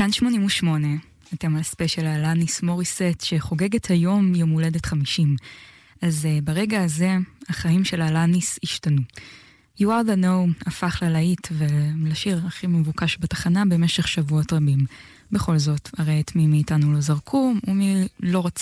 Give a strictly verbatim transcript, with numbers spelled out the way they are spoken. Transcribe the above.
כאן שמונים ושמונה, אתם על הספיישל אלניס מוריסט שחוגגת היום יום הולדת חמישים. אז uh, ברגע הזה החיים של אלניס השתנו. You Are The Know הפך ללהיט ולשיר הכי מבוקש בתחנה במשך שבועות רבים. בכל זאת, הרי את מי מאיתנו לא זרקו ומי לא רוצה